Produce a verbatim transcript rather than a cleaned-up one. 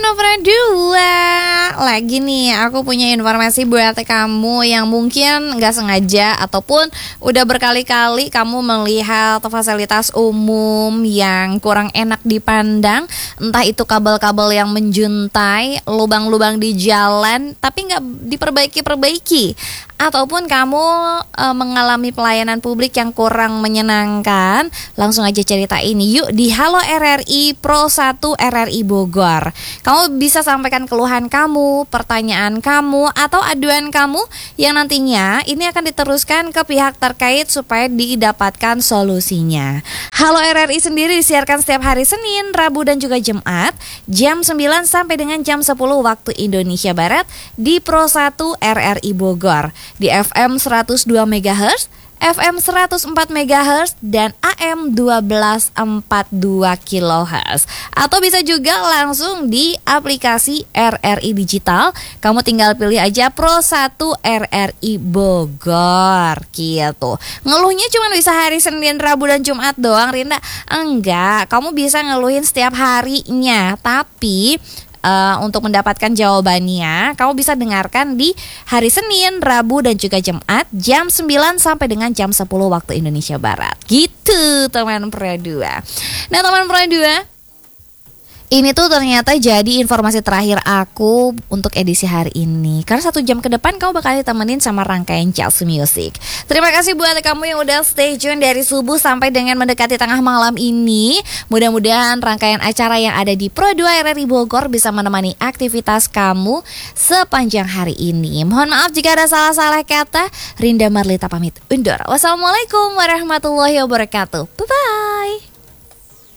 nomor dua. Lagi nih, aku punya informasi buat kamu yang mungkin gak sengaja ataupun udah berkali-kali kamu melihat fasilitas umum yang kurang enak dipandang. Entah itu kabel-kabel yang menjuntai, lubang-lubang di jalan tapi gak diperbaiki-perbaiki, ataupun kamu e, mengalami pelayanan publik yang kurang menyenangkan. Langsung aja cerita ini yuk di Halo R R I Pro satu R R I Bogor. Kamu bisa sampaikan keluhan kamu, pertanyaan kamu, atau aduan kamu yang nantinya ini akan diteruskan ke pihak terkait supaya didapatkan solusinya. Halo R R I sendiri disiarkan setiap hari Senin, Rabu, dan juga Jumat jam sembilan sampai dengan jam sepuluh waktu Indonesia Barat di Pro satu R R I Bogor di F M seratus dua megahertz, F M seratus empat megahertz, dan A M satu dua empat dua kilohertz. Atau bisa juga langsung di aplikasi R R I Digital. Kamu tinggal pilih aja Pro satu R R I Bogor gitu. Ngeluhnya cuma bisa hari Senin, Rabu, dan Jumat doang, Rinda? Enggak, kamu bisa ngeluhin setiap harinya. Tapi Uh, untuk mendapatkan jawabannya, kamu bisa dengarkan di hari Senin, Rabu, dan juga Jumat jam sembilan sampai dengan jam sepuluh waktu Indonesia Barat. Gitu teman Pro dua. Nah teman Pro dua, ini tuh ternyata jadi informasi terakhir aku untuk edisi hari ini. Karena satu jam ke depan kamu bakal ditemenin sama rangkaian Chelsea Music. Terima kasih buat kamu yang udah stay tune dari subuh sampai dengan mendekati tengah malam ini. Mudah-mudahan rangkaian acara yang ada di Pro dua R R I Bogor bisa menemani aktivitas kamu sepanjang hari ini. Mohon maaf jika ada salah-salah kata. Rinda Marlita pamit undur. Wassalamualaikum warahmatullahi wabarakatuh. Bye-bye.